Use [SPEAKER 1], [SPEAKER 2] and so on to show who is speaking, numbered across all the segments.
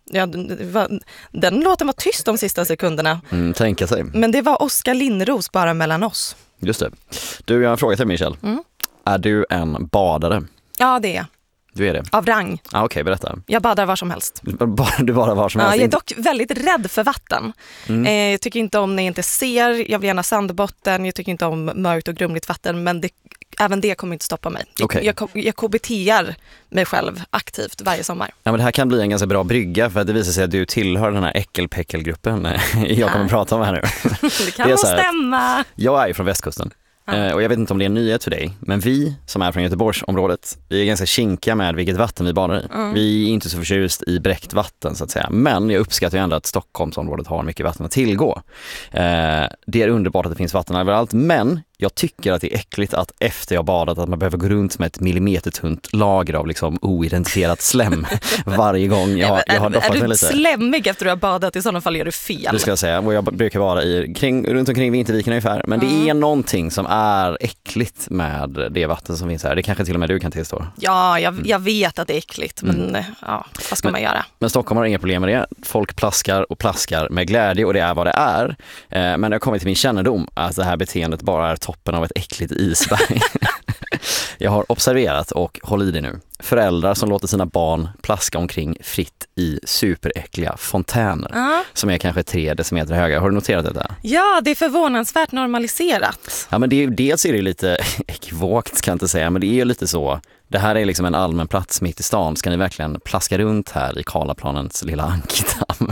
[SPEAKER 1] Ja, den låten var tyst de sista sekunderna.
[SPEAKER 2] Tänka sig.
[SPEAKER 1] Men det var Oskar Lindros bara mellan oss.
[SPEAKER 2] Just det. Du, jag har en fråga till Michelle. Är du en badare?
[SPEAKER 1] Ja, det är jag.
[SPEAKER 2] Du är det?
[SPEAKER 1] Av rang.
[SPEAKER 2] Okej, berätta.
[SPEAKER 1] Jag badar var som helst.
[SPEAKER 2] Du badar var som helst?
[SPEAKER 1] Jag är dock väldigt rädd för vatten. Jag tycker inte om när jag inte ser. Jag vill gärna sandbotten. Jag tycker inte om mörkt och grumligt vatten. Men även det kommer inte stoppa mig.
[SPEAKER 2] Okay.
[SPEAKER 1] Jag KBT:ar mig själv aktivt varje sommar.
[SPEAKER 2] Ja, men det här kan bli en ganska bra brygga, för att det visar sig att du tillhör den här äckelpäckelgruppen jag kommer att prata om här nu.
[SPEAKER 1] Det kan nog stämma.
[SPEAKER 2] Jag är ju från västkusten. Och jag vet inte om det är en nyhet för dig, men vi som är från Göteborgsområdet, vi är ganska kinkiga med vilket vatten vi badar i. Vi är inte så förtjust i bräckt vatten så att säga, men jag uppskattar ju ändå att Stockholmsområdet har mycket vatten att tillgå. Det är underbart att det finns vatten överallt, men jag tycker att det är äckligt att efter jag badat att man behöver gå runt med ett millimetertunt lager av liksom oidentifierat slem varje gång jag har doppat mig lite.
[SPEAKER 1] Är du slemmig efter att du har badat? I sådana fall gör du fel.
[SPEAKER 2] Det ska jag säga, och jag brukar vara runt omkring Vinterviken ungefär. Men det är någonting som är äckligt med det vatten som finns här. Det kanske till och med du kan tillstå.
[SPEAKER 1] Ja, jag vet att det är äckligt, men vad ska man göra?
[SPEAKER 2] Men Stockholm har inga problem med det. Folk plaskar och plaskar med glädje, och det är vad det är. Men det har kommit till min kännedom att det här beteendet bara är toppen av ett äckligt isberg. Jag har observerat, och håll i det nu, föräldrar som låter sina barn plaska omkring fritt i superäckliga fontäner som är kanske 3 decimeter höga. Har du noterat detta?
[SPEAKER 1] Ja, det är förvånansvärt normaliserat.
[SPEAKER 2] Ja, men dels är det lite ekvokt, kan jag inte säga, men det är ju lite så. Det här är liksom en allmän plats mitt i stan. Ska ni verkligen plaska runt här i Karlaplanens lilla ankdamm?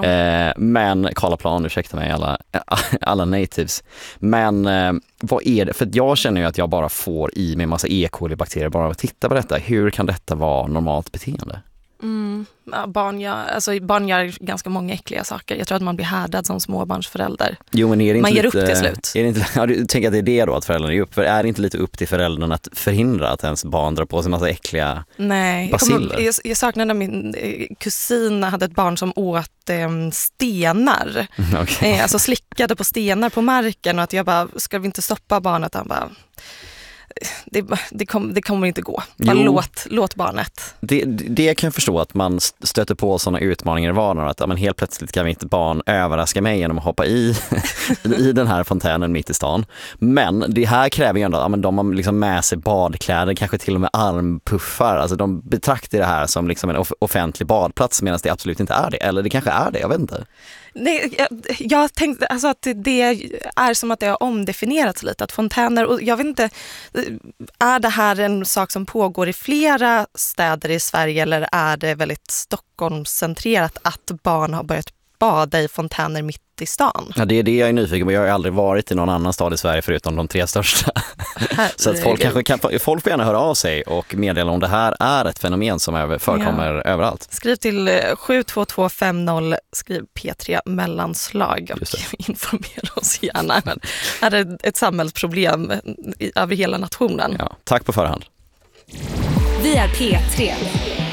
[SPEAKER 2] Men Karlaplan, ursäkta mig alla natives. Men vad är det? För jag känner ju att jag bara får i mig en massa E. coli-bakterier bara av att titta på detta. Hur kan detta vara normalt beteende?
[SPEAKER 1] Barn gör ganska många äckliga saker. Jag tror att man blir härdad som småbarnsförälder.
[SPEAKER 2] Jo, men är det inte
[SPEAKER 1] man ger
[SPEAKER 2] lite,
[SPEAKER 1] upp till slut.
[SPEAKER 2] Är det inte, du tänker att det är det då, att föräldrarna är upp? För är det inte lite upp till föräldrarna att förhindra att ens barn drar på sig en massa äckliga baciller?
[SPEAKER 1] Jag saknar när min kusin hade ett barn som åt stenar.
[SPEAKER 2] Okay.
[SPEAKER 1] Alltså slickade på stenar på marken, och att jag bara, ska vi inte stoppa barnet? Han bara, det kommer inte gå. Bara låt barnet.
[SPEAKER 2] Det kan jag förstå, att man stöter på sådana utmaningar i vardagen. Att helt plötsligt kan mitt barn överraska mig genom att hoppa i den här fontänen mitt i stan. Men det här kräver ju ändå att de har liksom med sig badkläder, kanske till och med armpuffar. Alltså de betraktar det här som liksom en offentlig badplats, medan det absolut inte är det. Eller det kanske är det, jag vet inte.
[SPEAKER 1] Nej, jag tänkte alltså att det är som att det har omdefinierats lite, att fontäner, och jag vet inte, är det här en sak som pågår i flera städer i Sverige, eller är det väldigt Stockholmscentrerat att barn har börjat bada i fontäner mitt i stan?
[SPEAKER 2] Ja, det är det jag är nyfiken på. Jag har ju aldrig varit i någon annan stad i Sverige förutom de 3 största. Så att folk får gärna höra av sig och meddela om det här är ett fenomen som förekommer överallt.
[SPEAKER 1] Skriv till 72250, skriv P3 mellanslag och informera oss gärna. Men är det ett samhällsproblem över hela nationen?
[SPEAKER 2] Ja, tack på förhand.
[SPEAKER 3] Vi är P3.